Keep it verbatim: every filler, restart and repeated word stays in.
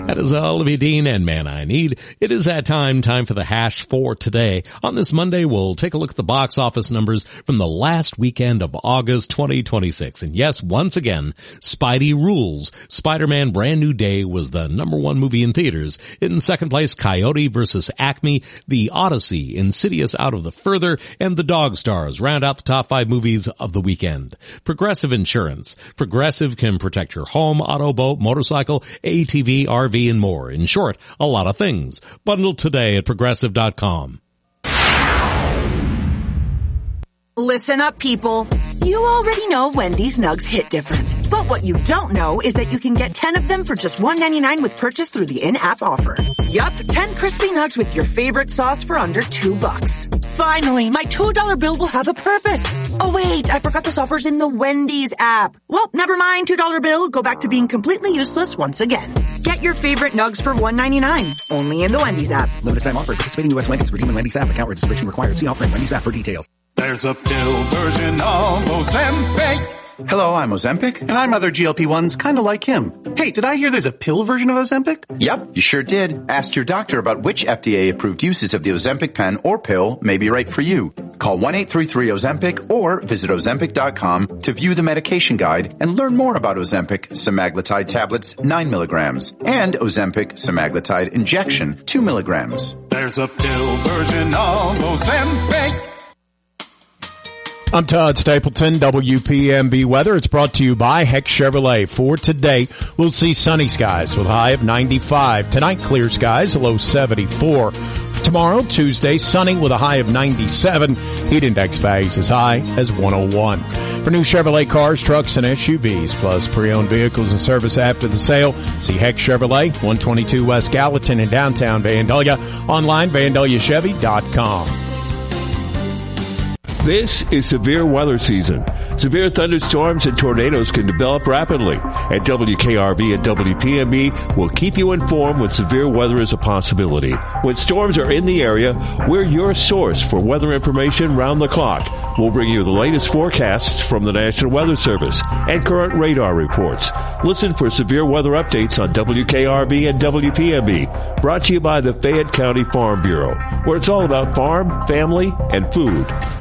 That is Olivia Dean and Man I Need. It is that time, time for the hash for today. On this Monday, we'll take a look at the box office numbers from the last weekend of August twenty twenty-six. And yes, once again, Spidey rules. Spider-Man Brand New Day was the number one movie in theaters. In second place, Coyote versus Acme, The Odyssey, Insidious Out of the Further, and The Dog Stars round out the top five movies of the weekend. Progressive Insurance. Progressive can protect your home, auto, boat, motorcycle, A T V, R V, and more. In short, a lot of things. Bundle today at progressive dot com. Listen up, people. You already know Wendy's Nugs hit different. But what you don't know is that you can get ten of them for just one ninety-nine with purchase through the in-app offer. Yup, ten crispy nugs with your favorite sauce for under two bucks. Finally, my two dollar bill will have a purpose. Oh wait, I forgot this offer's in the Wendy's app. Well, never mind, two dollar bill. Go back to being completely useless once again. Get your favorite nugs for one ninety-nine. Only in the Wendy's app. Limited time offer. Participating U S Wendy's. Redeem in Wendy's app. Account registration required. See offer in Wendy's app for details. There's a pill version of Ozempic. Hello, I'm Ozempic. And I'm other G L P ones, kind of like him. Hey, did I hear there's a pill version of Ozempic? Yep, you sure did. Ask your doctor about which F D A-approved uses of the Ozempic pen or pill may be right for you. Call one eight three three Ozempic or visit Ozempic dot com to view the medication guide and learn more about Ozempic semaglutide tablets, nine milligrams, and Ozempic semaglutide injection, two milligrams. There's a pill version of Ozempic. I'm Todd Stapleton, W P M B weather. It's brought to you by Heck Chevrolet. For today, we'll see sunny skies with a high of ninety-five. Tonight, clear skies, a low seventy-four. For tomorrow, Tuesday, sunny with a high of ninety-seven. Heat index values as high as one oh one. For new Chevrolet cars, trucks, and S U Vs, plus pre-owned vehicles and service after the sale, see Heck Chevrolet, one twenty-two West Gallatin in downtown Vandalia. Online, vandalia chevy dot com. This is severe weather season. Severe thunderstorms and tornadoes can develop rapidly. At W K R V and W P M B, we'll keep you informed when severe weather is a possibility. When storms are in the area, we're your source for weather information round the clock. We'll bring you the latest forecasts from the National Weather Service and current radar reports. Listen for severe weather updates on W K R V and W P M B. Brought to you by the Fayette County Farm Bureau, where it's all about farm, family, and food.